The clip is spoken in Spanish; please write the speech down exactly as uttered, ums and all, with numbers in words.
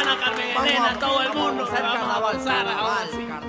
Carmen Vamos Elena, a- todo el vamos a mundo. hacer Vamos a carnaval, avanzar ahora carnaval, sí. carnaval.